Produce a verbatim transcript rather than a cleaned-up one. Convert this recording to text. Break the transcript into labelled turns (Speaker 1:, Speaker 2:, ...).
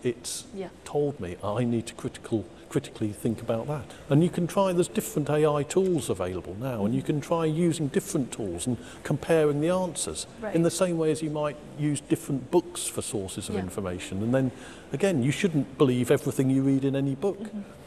Speaker 1: it's
Speaker 2: Yeah.
Speaker 1: told me I need to critical, critically think about that. And you can try, there's different A I tools available now, mm-hmm. and you can try using different tools and comparing the answers
Speaker 2: Right.
Speaker 1: in the same way as you might use different books for sources of
Speaker 2: Yeah.
Speaker 1: information. And then, again, you shouldn't believe everything you read in any book.
Speaker 2: Mm-hmm.